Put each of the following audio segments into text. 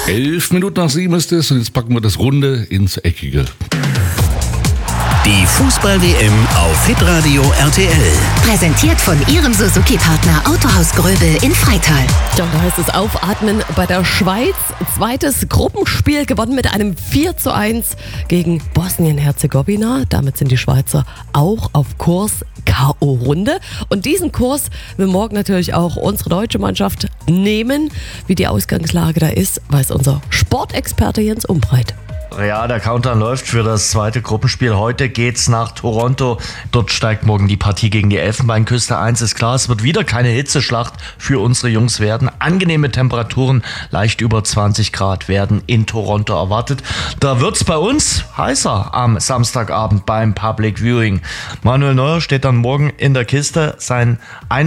11 Minuten nach 7 ist es und jetzt packen wir das Runde ins Eckige. Die Fußball-WM auf Hitradio RTL. Präsentiert von Ihrem Suzuki-Partner Autohaus Gröbel in Freital. Ja, da heißt es Aufatmen bei der Schweiz. Zweites Gruppenspiel gewonnen mit einem 4:1 gegen Bosnien-Herzegowina. Damit sind die Schweizer auch auf Kurs K.O.-Runde. Und diesen Kurs will morgen natürlich auch unsere deutsche Mannschaft nehmen. Wie die Ausgangslage da ist, weiß unser Sportexperte Jens Umbreit. Ja, der Countdown läuft für das zweite Gruppenspiel. Heute geht's nach Toronto. Dort steigt morgen die Partie gegen die Elfenbeinküste. Eins ist klar, es wird wieder keine Hitzeschlacht für unsere Jungs werden. Angenehme Temperaturen, leicht über 20 Grad werden in Toronto erwartet. Da wird's bei uns heißer am Samstagabend beim Public Viewing. Manuel Neuer steht dann morgen in der Kiste. Sein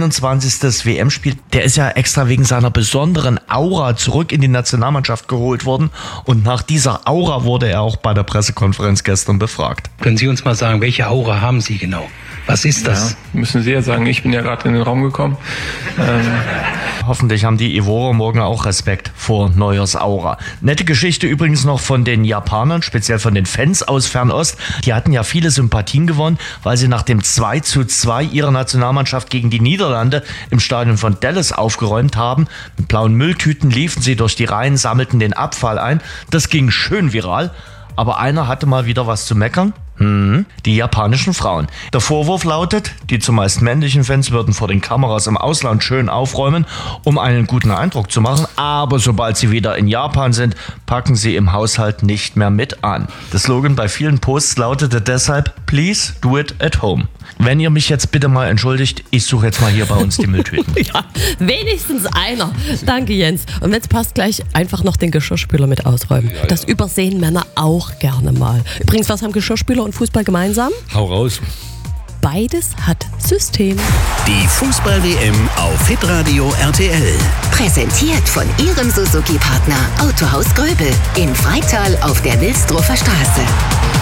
21. WM-Spiel. Der ist ja extra wegen seiner besonderen Aura zurück in die Nationalmannschaft geholt worden. Und nach dieser Aura wurde er auch bei der Pressekonferenz gestern befragt. Können Sie uns mal sagen, welche Aura haben Sie genau? Was ist das? Ja, müssen Sie ja sagen, ich bin ja gerade in den Raum gekommen. Hoffentlich haben die Ivorer morgen auch Respekt vor Neuers Aura. Nette Geschichte übrigens noch von den Japanern, speziell von den Fans aus Fernost. Die hatten ja viele Sympathien gewonnen, weil sie nach dem 2:2 ihrer Nationalmannschaft gegen die Niederlande im Stadion von Dallas aufgeräumt haben. Mit blauen Mülltüten liefen sie durch die Reihen, sammelten den Abfall ein. Das ging schön viral. Aber einer hatte mal wieder was zu meckern. Die japanischen Frauen. Der Vorwurf lautet, die zumeist männlichen Fans würden vor den Kameras im Ausland schön aufräumen, um einen guten Eindruck zu machen. Aber sobald sie wieder in Japan sind, packen sie im Haushalt nicht mehr mit an. Der Slogan bei vielen Posts lautete deshalb, please do it at home. Wenn ihr mich jetzt bitte mal entschuldigt, ich suche jetzt mal hier bei uns die Mülltüten. Ja, wenigstens einer. Danke, Jens. Und jetzt passt gleich einfach noch den Geschirrspüler mit ausräumen. Ja. Das übersehen Männer auch gerne mal. Übrigens, was haben Geschirrspüler und Fußball gemeinsam? Hau raus. Beides hat System. Die Fußball-WM auf Hitradio RTL. Präsentiert von Ihrem Suzuki-Partner Autohaus Gröbel in Freital auf der Wilsdruffer Straße.